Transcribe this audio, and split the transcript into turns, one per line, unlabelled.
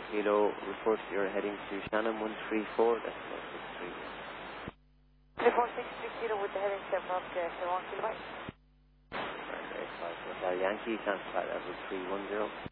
Kilo, report you're heading to Shannon 134, that's 163.
3463 Kilo with the heading 7 up to 1 kilobyte.
Hotel Yankee, Santa Clara level 310.